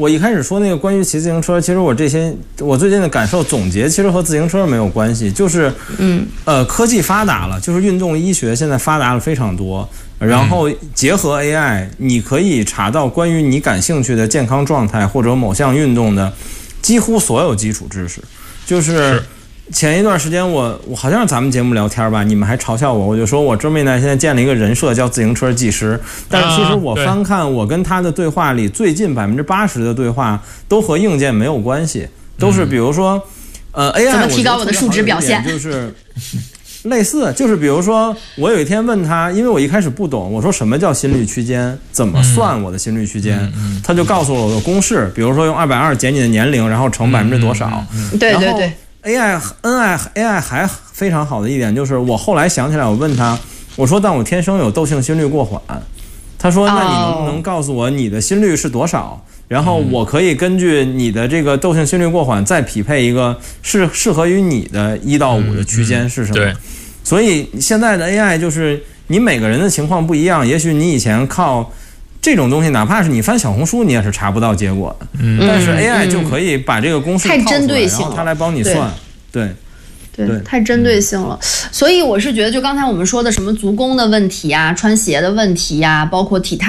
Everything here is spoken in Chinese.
我一开始说那个关于骑自行车，其实我最近的感受总结，其实和自行车没有关系，就是科技发达了，就是运动医学现在发达了非常多，然后结合 AI， 你可以查到关于你感兴趣的健康状态或者某项运动的几乎所有基础知识，就是前一段时间我好像是咱们节目聊天吧，你们还嘲笑我就说我周妹呢现在建了一个人设叫自行车技师，但是其实我翻看我跟他的对话里，最近80%的对话都和硬件没有关系，都是比如说AI 怎么提高我的数值表现， 就是类似，就是比如说我有一天问他，因为我一开始不懂，我说什么叫心率区间，怎么算我的心率区间，他就告诉我的公式，比如说用220减你的年龄，然后乘多少， 对对对。 AI 还非常好的一点就是，我后来想起来，我问他，我说但我天生有窦性心律过缓，他说那你能不能告诉我你的心率是多少？然后我可以根据你的这个窦性心律过缓再匹配一个适合于你的1到5的区间是什么？ 对， 所以现在的 AI 就是你每个人的情况不一样，也许你以前靠这种东西，哪怕是你翻小红书，你也是查不到结果的。但是 AI 就可以把这个公式套出来， 太针对性了， 然后它来帮你算。对， 太针对性了。所以我是觉得，就刚才我们说的什么足弓的问题啊、穿鞋的问题啊，包括体态